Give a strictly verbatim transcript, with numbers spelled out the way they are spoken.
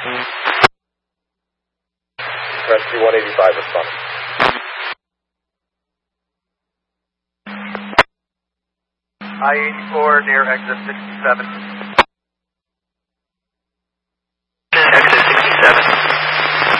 Rescue one eighty-five responding. I eighty-four near exit sixty-seven.